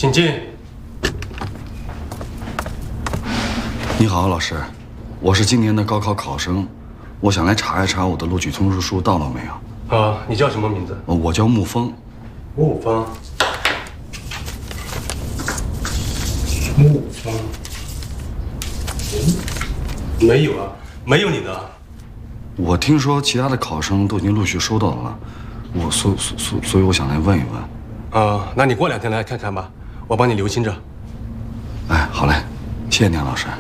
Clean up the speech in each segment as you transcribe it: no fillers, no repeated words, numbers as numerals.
请进。 你好，老师，我是今年的高考考生，我想来查一查我的录取通知书到了没有。 啊，你叫什么名字？ 我叫沐风。 沐风。沐风。没有啊，没有你的。 我听说其他的考生都已经陆续收到了，所以我想来问一问。 啊，那你过2天来看看吧，我帮你留心着。 哎，好嘞，谢谢你啊，老师。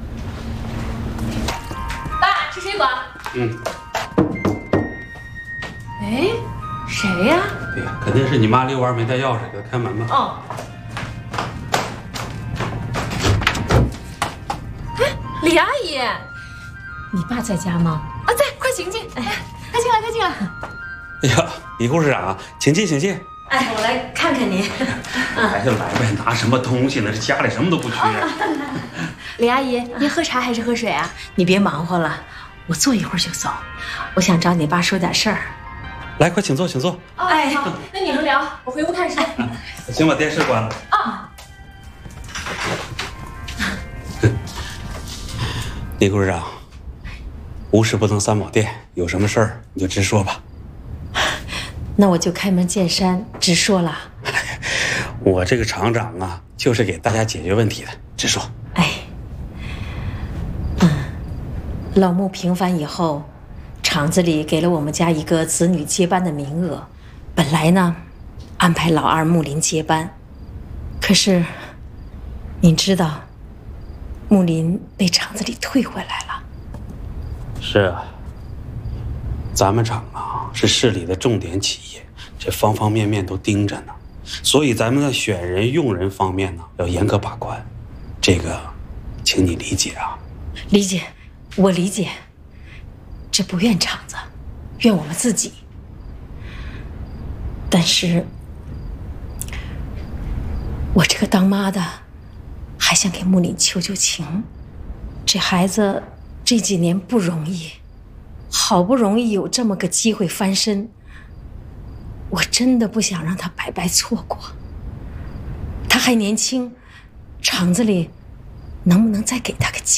爸，吃水果。哎，谁呀？ 哎呀，肯定是你妈遛弯没带钥匙，给她开门吧。 哦。哎，李阿姨，你爸在家吗？啊，在，快请进。哎，快进来，快进来。 哎呀，李护士长，请进，请进。 哎，我来看看您。 来就来呗，拿什么东西呢？这家里什么都不缺。 李阿姨，您喝茶还是喝水啊？你别忙活了，我坐一会儿就走。我想找你爸说点事儿。 来，快请坐，请坐。 哎，好，那你们聊，我回屋看书。 先把电视关了。 啊。 李护士长，无事不登三宝殿，有什么事儿你就直说吧。 那我就开门见山，直说了。 我这个厂长啊，就是给大家解决问题的，直说。 哎，老穆平反以后，厂子里给了我们家一个子女接班的名额，本来呢，安排老二穆林接班，可是，您知道，穆林被厂子里退回来了。 是啊，咱们厂啊是市里的重点企业，这方方面面都盯着呢，所以咱们在选人用人方面呢要严格把关，这个，请你理解啊。 理解，我理解。这不怨厂子，怨我们自己。但是，我这个当妈的，还想给穆林求求情。这孩子这几年不容易，好不容易有这么个机会翻身，我真的不想让他白白错过。他还年轻，厂子里能不能再给他个机会？